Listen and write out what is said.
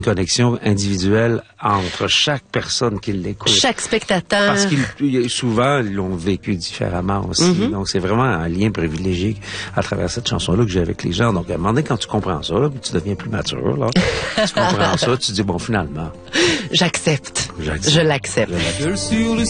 connexion individuelle entre chaque personne qui l'écoute. Chaque spectateur. Parce qu'ils souvent ils l'ont vécu différemment aussi. Donc c'est vraiment un lien privilégié à travers cette chanson-là que j'ai avec les gens. Donc à un moment donné, quand tu comprends ça, là, tu deviens plus mature. Là. Tu comprends ça, tu dis bon finalement. J'accepte. Je l'accepte. Sur le